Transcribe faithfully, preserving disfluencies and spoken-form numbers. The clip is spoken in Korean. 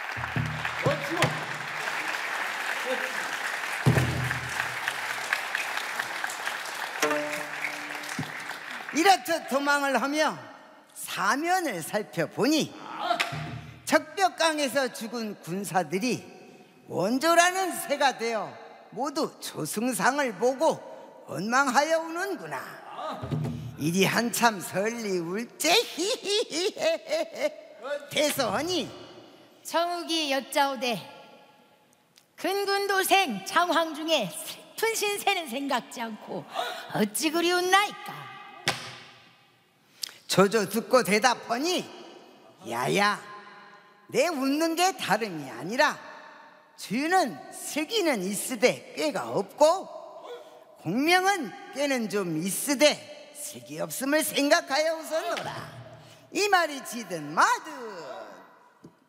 이렇듯 도망을 하며 사면을 살펴보니 적벽강에서 죽은 군사들이 원조라는 새가 되어 모두 조승상을 보고 원망하여 우는구나. 이리 한참 설리 울제 대서하니 정욱이 여짜오되 근군도생 장황 중에 슬픈 신세는 생각지 않고 어찌 그리 웃나이까. 조조 듣고 대답하니 야야, 내 웃는 게 다름이 아니라 주유는 슬기는 있으되 꾀가 없고 공명은 꾀는 좀 있으되 슬기 없음을 생각하여 웃었노라. 이 말이 지든 마든